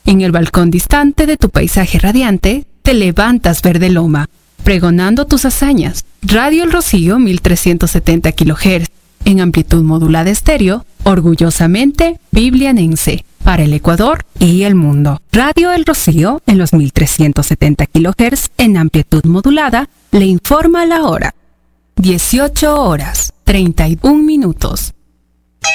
En el balcón distante de tu paisaje radiante, te levantas verde loma, pregonando tus hazañas. Radio El Rocío 1370 kHz, en amplitud modulada estéreo, orgullosamente biblianense, para el Ecuador y el mundo. Radio El Rocío, en los 1370 kHz, en amplitud modulada, le informa la hora. 18 horas, 31 minutos.